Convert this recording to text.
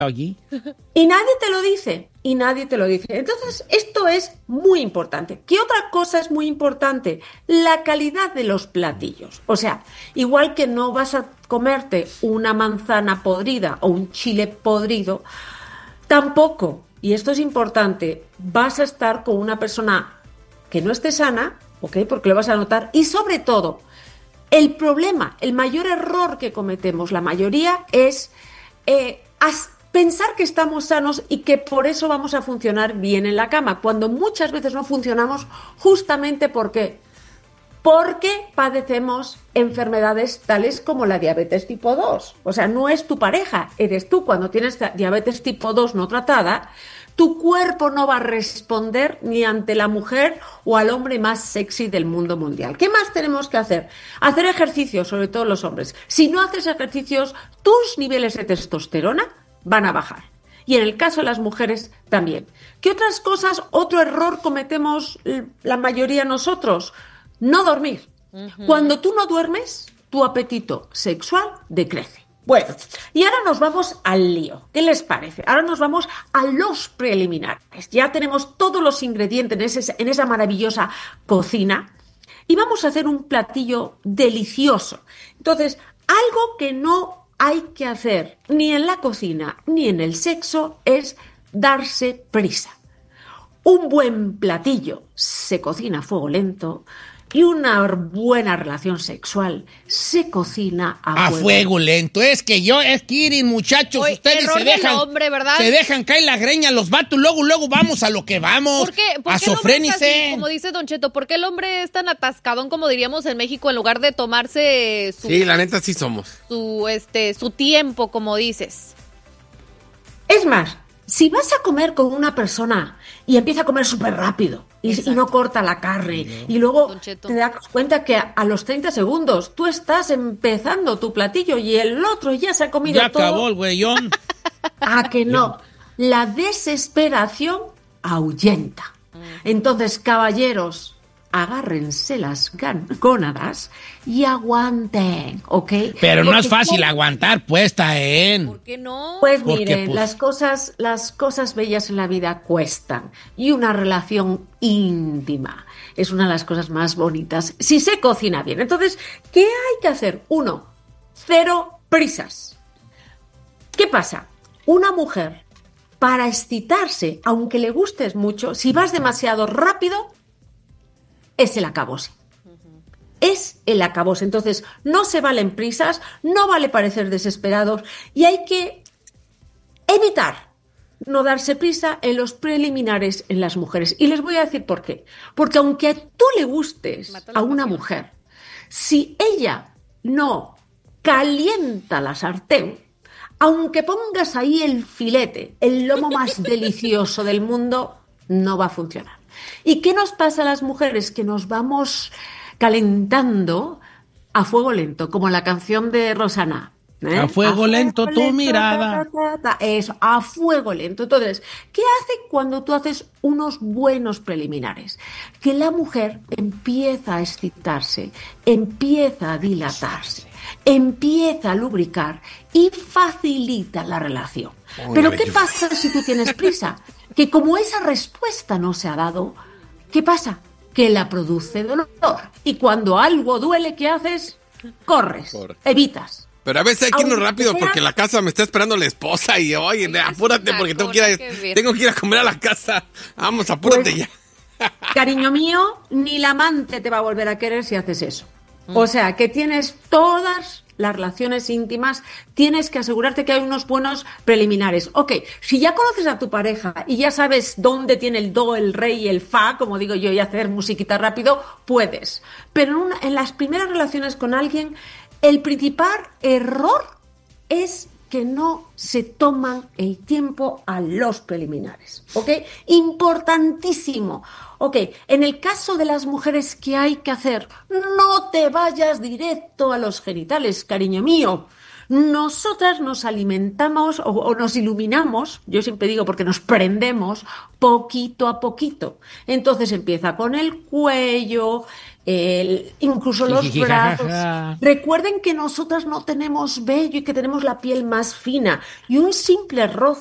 allí. Y nadie te lo dice, y nadie te lo dice. Entonces, esto es muy importante. ¿Qué otra cosa es muy importante? La calidad de los platillos. O sea, igual que no vas a comerte una manzana podrida o un chile podrido, tampoco, y esto es importante, vas a estar con una persona que no esté sana, ¿ok? Porque lo vas a notar. Y sobre todo, el problema, el mayor error que cometemos, la mayoría, es pensar que estamos sanos y que por eso vamos a funcionar bien en la cama, cuando muchas veces no funcionamos justamente porque padecemos enfermedades tales como la diabetes tipo 2. O sea, no es tu pareja, eres tú. Cuando tienes diabetes tipo 2 no tratada, tu cuerpo no va a responder ni ante la mujer o al hombre más sexy del mundo mundial. ¿Qué más tenemos que hacer? Hacer ejercicios, sobre todo los hombres. Si no haces ejercicios, tus niveles de testosterona van a bajar. Y en el caso de las mujeres también. ¿Qué otras cosas, otro error cometemos la mayoría nosotros? No dormir. Uh-huh. Cuando tú no duermes, tu apetito sexual decrece. Bueno, y ahora nos vamos al lío. ¿Qué les parece? Ahora nos vamos a los preliminares. Ya tenemos todos los ingredientes en esa maravillosa cocina y vamos a hacer un platillo delicioso. Entonces, algo que no hay que hacer ni en la cocina ni en el sexo es darse prisa. Un buen platillo se cocina a fuego lento y una buena relación sexual se cocina a fuego lento. Es que Kirin, muchachos, oye, ustedes se dejan caer la greña los vatos, luego vamos a lo que vamos. ¿Por qué así, como dice Don Cheto, ¿por qué el hombre es tan atascadón como diríamos en México en lugar de tomarse su... Sí, la neta sí somos. Su tiempo, como dices? Es más, si vas a comer con una persona y empieza a comer súper rápido y no corta la carne, y luego te das cuenta que a los 30 segundos tú estás empezando tu platillo y el otro ya se ha comido todo. Ya acabó el güeyón. ¿A que no? La desesperación ahuyenta. Entonces, caballeros, agárrense las gónadas y aguanten, ¿ok? Pero no es fácil aguantar, pues, Taen. ¿Por qué no? Pues miren, las cosas bellas en la vida cuestan. Y una relación íntima es una de las cosas más bonitas si se cocina bien. Entonces, ¿qué hay que hacer? 1, 0 prisas. ¿Qué pasa? Una mujer, para excitarse, aunque le gustes mucho, si vas demasiado rápido, es el acabose. Es el acabose. Entonces, no se valen prisas, no vale parecer desesperados y hay que evitar no darse prisa en los preliminares en las mujeres. Y les voy a decir por qué. Porque aunque tú le gustes a una mujer, si ella no calienta la sartén, aunque pongas ahí el filete, el lomo más delicioso del mundo, no va a funcionar. ¿Y qué nos pasa a las mujeres? Que nos vamos calentando a fuego lento, como la canción de Rosana. A fuego lento tu mirada. Eso, a fuego lento. Entonces, ¿qué hace cuando tú haces unos buenos preliminares? Que la mujer empieza a excitarse, empieza a dilatarse, empieza a lubricar y facilita la relación. Pero ¿qué pasa si tú tienes prisa? Que como esa respuesta no se ha dado, ¿qué pasa? Que la produce dolor. Y cuando algo duele, ¿qué haces? Corres, evitas. Pero a veces hay que irnos rápido porque en la casa me está esperando la esposa y oye, apúrate porque tengo que ir a comer a la casa. Vamos, apúrate ya. Cariño mío, ni la amante te va a volver a querer si haces eso. O sea, que tienes todas las relaciones íntimas, tienes que asegurarte que hay unos buenos preliminares. Ok, si ya conoces a tu pareja y ya sabes dónde tiene el do, el re y el fa, como digo yo, y hacer musiquita rápido, puedes. Pero en las primeras relaciones con alguien, el principal error es que no se toman el tiempo a los preliminares, ¿ok? Importantísimo. Ok, en el caso de las mujeres, ¿qué hay que hacer? No te vayas directo a los genitales, cariño mío. Nosotras nos alimentamos o nos iluminamos, yo siempre digo porque nos prendemos poquito a poquito. Entonces empieza con el cuello, incluso los brazos. Recuerden que nosotras no tenemos vello y que tenemos la piel más fina. Y un simple roce